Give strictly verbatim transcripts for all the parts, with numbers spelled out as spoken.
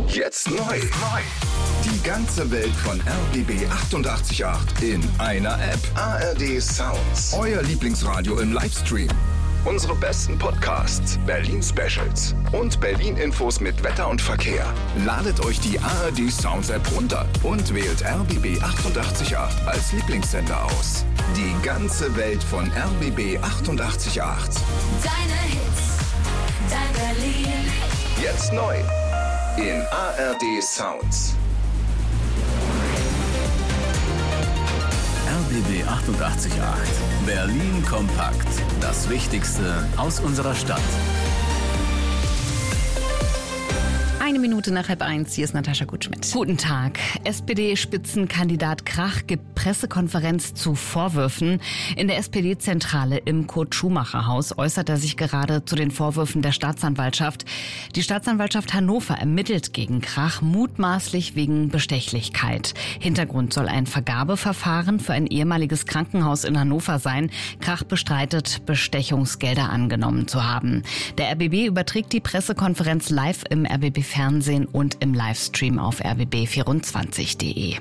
Jetzt neu. Die ganze Welt von R B B achtundachtzig Komma acht in einer App. A R D Sounds. Euer Lieblingsradio im Livestream. Unsere besten Podcasts, Berlin-Specials und Berlin-Infos mit Wetter und Verkehr. Ladet euch die A R D Sounds App runter und wählt R B B achtundachtzig Komma acht als Lieblingssender aus. Die ganze Welt von R B B achtundachtzig Komma acht. Deine Hits, dein Berlin. Jetzt neu in A R D Sounds. R B B achtundachtzig Komma acht. Berlin kompakt. Das Wichtigste aus unserer Stadt. Eine Minute nach halb eins, hier ist Natascha Gutschmidt. Guten Tag. S P D-Spitzenkandidat Krach gibt Pressekonferenz zu Vorwürfen. In der S P D-Zentrale im Kurt-Schumacher-Haus äußert er sich gerade zu den Vorwürfen der Staatsanwaltschaft. Die Staatsanwaltschaft Hannover ermittelt gegen Krach, mutmaßlich wegen Bestechlichkeit. Hintergrund soll ein Vergabeverfahren für ein ehemaliges Krankenhaus in Hannover sein. Krach bestreitet, Bestechungsgelder angenommen zu haben. Der R B B überträgt die Pressekonferenz live im R B B Fernsehen und im Livestream auf r b b vierundzwanzig punkt de.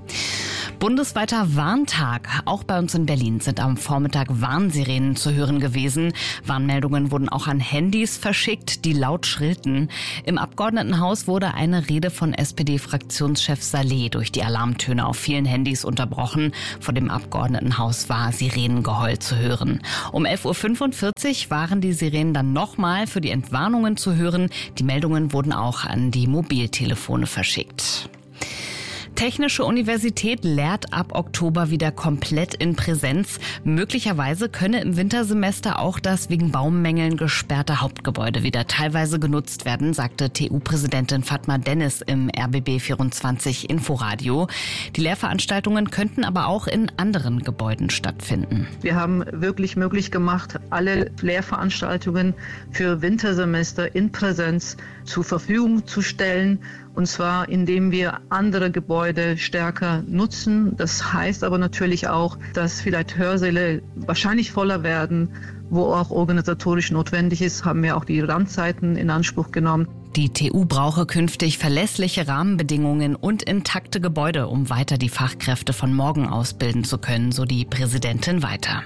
Bundesweiter Warntag. Auch bei uns in Berlin sind am Vormittag Warnsirenen zu hören gewesen. Warnmeldungen wurden auch an Handys verschickt, die laut schrillten. Im Abgeordnetenhaus wurde eine Rede von S P D-Fraktionschef Saleh durch die Alarmtöne auf vielen Handys unterbrochen. Vor dem Abgeordnetenhaus war Sirenengeheul zu hören. Um elf Uhr fünfundvierzig waren die Sirenen dann nochmal für die Entwarnungen zu hören. Die Meldungen wurden auch an die Mobiltelefone verschickt. Technische Universität lehrt ab Oktober wieder komplett in Präsenz. Möglicherweise könne im Wintersemester auch das wegen Baummängeln gesperrte Hauptgebäude wieder teilweise genutzt werden, sagte T U-Präsidentin Fatma Dennis im R B B vierundzwanzig Inforadio. Die Lehrveranstaltungen könnten aber auch in anderen Gebäuden stattfinden. Wir haben wirklich möglich gemacht, alle Lehrveranstaltungen für Wintersemester in Präsenz zur Verfügung zu stellen. Und zwar, indem wir andere Gebäude stärker nutzen. Das heißt aber natürlich auch, dass vielleicht Hörsäle wahrscheinlich voller werden, wo auch organisatorisch notwendig ist, haben wir auch die Randzeiten in Anspruch genommen. Die T U brauche künftig verlässliche Rahmenbedingungen und intakte Gebäude, um weiter die Fachkräfte von morgen ausbilden zu können, so die Präsidentin weiter.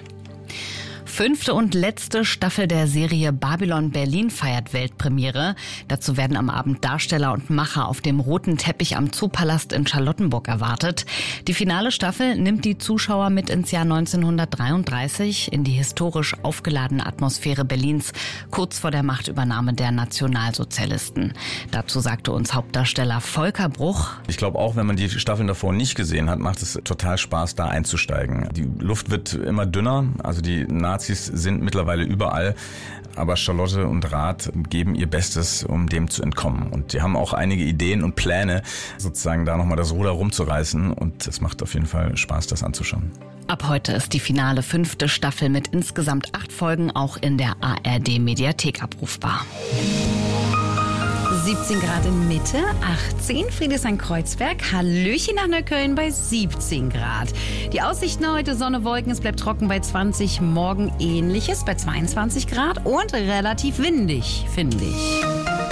Fünfte und letzte Staffel der Serie Babylon Berlin feiert Weltpremiere. Dazu werden am Abend Darsteller und Macher auf dem roten Teppich am Zoopalast in Charlottenburg erwartet. Die finale Staffel nimmt die Zuschauer mit ins Jahr neunzehnhundertdreiunddreißig, in die historisch aufgeladene Atmosphäre Berlins, kurz vor der Machtübernahme der Nationalsozialisten. Dazu sagte uns Hauptdarsteller Volker Bruch: Ich glaube, auch wenn man die Staffeln davor nicht gesehen hat, macht es total Spaß, da einzusteigen. Die Luft wird immer dünner, also die Nazis sind mittlerweile überall, aber Charlotte und Rath geben ihr Bestes, um dem zu entkommen. Und die haben auch einige Ideen und Pläne, sozusagen da nochmal das Ruder rumzureißen. Und es macht auf jeden Fall Spaß, das anzuschauen. Ab heute ist die finale fünfte Staffel mit insgesamt acht Folgen auch in der A R D-Mediathek abrufbar. siebzehn Grad in Mitte, achtzehn Friedrichshain-Kreuzberg, Hallöchen nach Neukölln bei siebzehn Grad. Die Aussichten heute, Sonne, Wolken, es bleibt trocken bei zwanzig, morgen ähnliches bei zweiundzwanzig Grad und relativ windig, finde ich.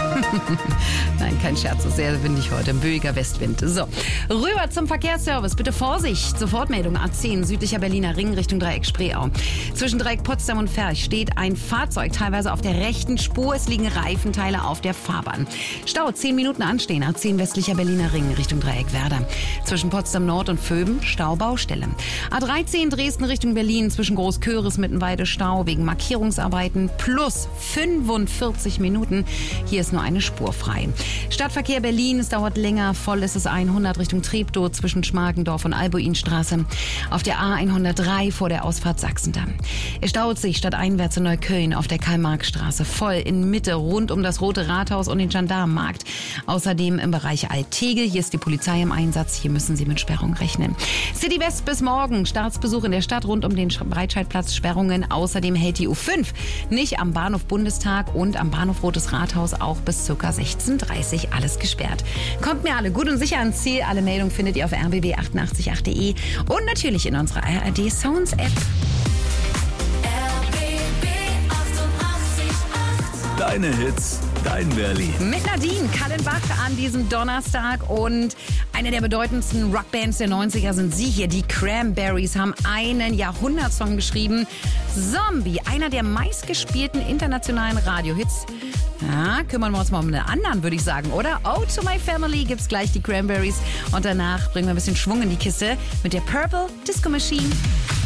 Nein, kein Scherz, so sehr windig heute, ein böiger Westwind. So, rüber zum Verkehrsservice. Bitte Vorsicht, Sofortmeldung A zehn, südlicher Berliner Ring Richtung Dreieck Spreeau. Zwischen Dreieck Potsdam und Ferch steht ein Fahrzeug teilweise auf der rechten Spur. Es liegen Reifenteile auf der Fahrbahn. Stau, zehn Minuten anstehen. A zehn westlicher Berliner Ring Richtung Dreieck Werder. Zwischen Potsdam Nord und Vöben Staubaustelle. A dreizehn Dresden Richtung Berlin zwischen Großköris Mittenweide Stau wegen Markierungsarbeiten plus fünfundvierzig Minuten. Hier ist nur eine Spur frei. Stadtverkehr Berlin, es dauert länger. Voll ist es hundert Richtung Treptow zwischen Schmargendorf und Albuinstraße. Auf der A hundertdrei vor der Ausfahrt Sachsendamm. Es staut sich stadteinwärts in Neukölln auf der Karl-Marx-Straße voll in Mitte rund um das Rote Rathaus und den Gendarmenmarkt. Außerdem im Bereich Alt-Tegel. Hier ist die Polizei im Einsatz. Hier müssen Sie mit Sperrung rechnen. City West bis morgen. Staatsbesuch in der Stadt rund um den Breitscheidplatz. Sperrungen. Außerdem hält die U fünf nicht am Bahnhof Bundestag und am Bahnhof Rotes Rathaus auch bis ca. sechzehn Uhr dreißig alles gesperrt. Kommt mir alle gut und sicher ans Ziel. Alle Meldungen findet ihr auf r b b achtundachtzig punkt acht punkt de und natürlich in unserer A R D Sounds App. R B B achtundachtzig Komma acht. Deine Hits, dein Berlin. Mit Nadine Kallenbach an diesem Donnerstag und eine der bedeutendsten Rockbands der neunziger sind sie hier. Die Cranberries haben einen Jahrhundertsong geschrieben. Zombie, einer der meistgespielten internationalen Radiohits. Ja, kümmern wir uns mal um einen anderen, würde ich sagen, oder? Oh, to my family gibt's gleich die Cranberries. Und danach bringen wir ein bisschen Schwung in die Kiste mit der Purple Disco Machine.